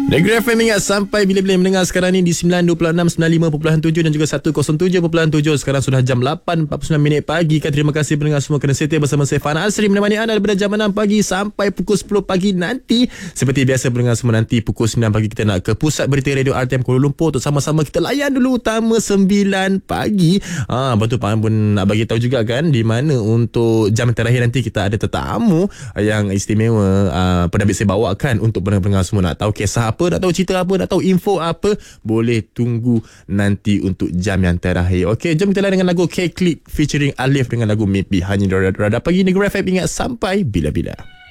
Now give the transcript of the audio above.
Negeri FM ingat sampai bila-bila mendengar sekarang ni di 926, 95.7 dan juga 107.7. Sekarang sudah jam 8.49 pagi. Terima kasih pendengar semua kerana setia bersama saya Fana Asri menemani anda daripada jam 6 pagi sampai pukul 10 pagi nanti. Seperti biasa pendengar semua, nanti pukul 9 pagi kita nak ke pusat berita radio RTM Kuala Lumpur untuk sama-sama kita layan dulu utama 9 pagi. Lepas tu Pak pun nak bagi tahu juga kan di mana untuk jam terakhir nanti kita ada tetamu yang istimewa. Penerbit saya bawakan untuk pendengar semua nak tahu kisah apa, nak tahu cerita apa, nak tahu info apa, boleh tunggu nanti untuk jam yang terakhir. Okey, jom kita layan dengan lagu K-Click featuring Alif dengan lagu Mimpi hanya di Radar Pagi Negeri FM ingat sampai bila-bila.